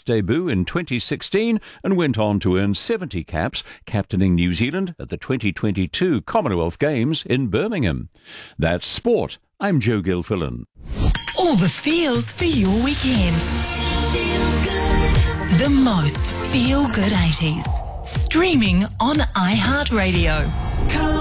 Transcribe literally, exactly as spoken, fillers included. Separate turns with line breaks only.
Test debut in twenty sixteen and went on to earn seventy caps, captaining New Zealand at the twenty twenty-two Commonwealth Games in Birmingham. That's sport. I'm Joe Gilfillan.
All the feels for your weekend. Feel good. The most feel-good eighties. Streaming on iHeartRadio.